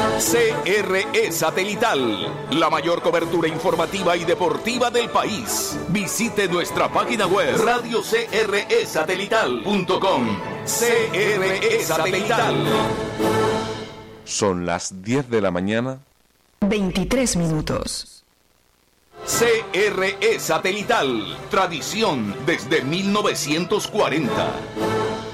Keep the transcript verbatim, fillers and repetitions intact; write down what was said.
C R E Satelital, la mayor cobertura informativa y deportiva del país. Visite nuestra página web radio c r e satelital punto com. C R E Satelital. Son las diez de la mañana. veintitrés minutos. C R E Satelital, tradición desde mil novecientos cuarenta.